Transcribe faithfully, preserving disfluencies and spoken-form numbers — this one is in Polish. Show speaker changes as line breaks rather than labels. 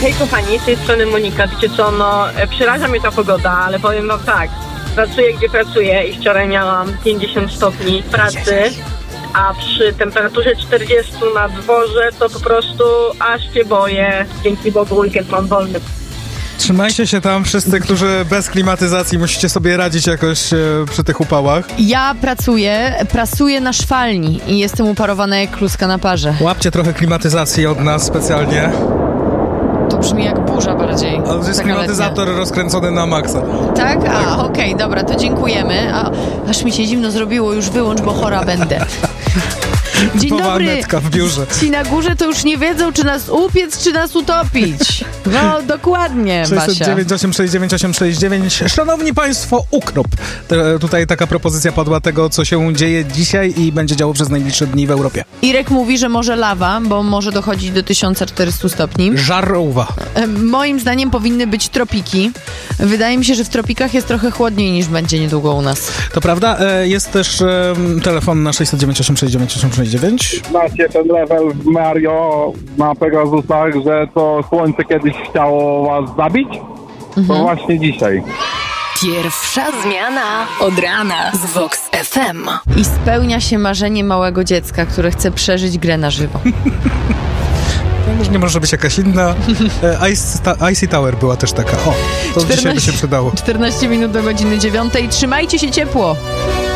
Hej kochani, z tej strony Monika. Wiecie co, no przeraża mnie ta pogoda, ale powiem wam tak. Pracuję gdzie pracuję i wczoraj miałam pięćdziesiąt stopni pracy, a przy temperaturze czterdzieści na dworze to po prostu aż się boję. Dzięki Bogu weekend mam wolny.
Trzymajcie się tam wszyscy, którzy bez klimatyzacji musicie sobie radzić jakoś e, przy tych upałach.
Ja pracuję, prasuję na szwalni i jestem uparowana jak kluska na parze.
Łapcie trochę klimatyzacji od nas specjalnie.
To brzmi jak burza bardziej.
Ale to jest klimatyzator letnia. Rozkręcony na maksa.
Tak? A, tak. Okej, okay, dobra, to dziękujemy. A, aż mi się zimno zrobiło, już wyłącz, bo chora będę. Dzień dobry.
W biurze.
Ci na górze to już nie wiedzą, czy nas upiec, czy nas utopić. No, dokładnie, Basia.
sześć dziewięć osiem sześć dziewięć osiem sześć dziewięć. Szanowni Państwo, ukrop. Te, tutaj taka propozycja padła tego, co się dzieje dzisiaj i będzie działo przez najbliższe dni w Europie.
Irek mówi, że może lawa, bo może dochodzić do tysiąc czterysta stopni.
Żarówa.
Moim zdaniem powinny być tropiki. Wydaje mi się, że w tropikach jest trochę chłodniej niż będzie niedługo u nas.
To prawda. Jest też telefon na sześć dziewięć osiem sześć dziewięć osiem sześć dziewięć.
Znacie ten level w Mario na Pegasusach, że to słońce kiedyś chciało was zabić? Mhm. To właśnie dzisiaj.
Pierwsza zmiana od rana z Vox F M.
I spełnia się marzenie małego dziecka, które chce przeżyć grę na żywo.
To może nie może być jakaś inna. Ice, Icy Tower była też taka. O, to czternaście, dzisiaj by się przydało.
czternaście minut do godziny dziewiątej. Trzymajcie się ciepło.